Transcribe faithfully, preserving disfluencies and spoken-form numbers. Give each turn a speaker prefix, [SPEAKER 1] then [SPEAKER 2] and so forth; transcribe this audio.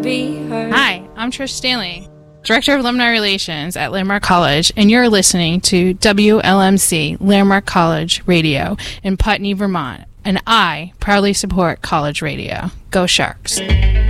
[SPEAKER 1] be heard.
[SPEAKER 2] Hi, I'm Trish Stanley, Director of Alumni Relations at Landmark College, and you're listening to W L M C Landmark College Radio in Putney, Vermont, and I proudly support college radio. Go Sharks!